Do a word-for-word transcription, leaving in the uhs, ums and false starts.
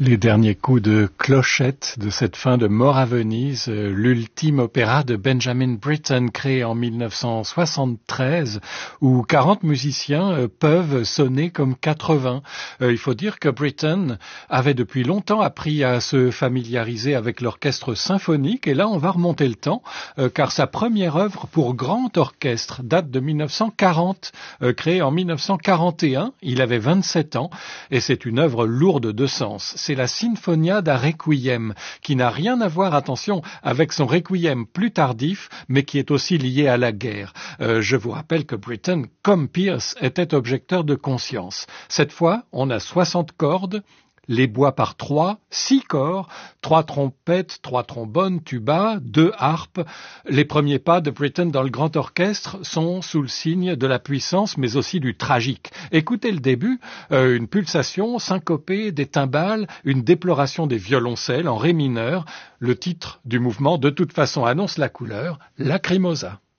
Les derniers coups de clochette de cette fin de Mort à Venise, l'ultime opéra de Benjamin Britten créé en mille neuf cent soixante-treize, où quarante musiciens peuvent sonner comme quatre-vingts. Il faut dire que Britten avait depuis longtemps appris à se familiariser avec l'orchestre symphonique, et là on va remonter le temps, car sa première œuvre pour grand orchestre date de mille neuf cent quarante, créée en mille neuf cent quarante et un. Il avait vingt-sept ans, et c'est une œuvre lourde de sens. C'est la Sinfonia da Requiem, qui n'a rien à voir, attention, avec son Requiem plus tardif, mais qui est aussi lié à la guerre. Euh, je vous rappelle que Britten, comme Pierce, était objecteur de conscience. Cette fois, on a soixante cordes, les bois par trois, six corps, trois trompettes, trois trombones, tuba, deux harpes. Les premiers pas de Britten dans le grand orchestre sont sous le signe de la puissance, mais aussi du tragique. Écoutez le début, euh, une pulsation syncopée des timbales, une déploration des violoncelles en ré mineur. Le titre du mouvement, de toute façon, annonce la couleur, Lacrimosa.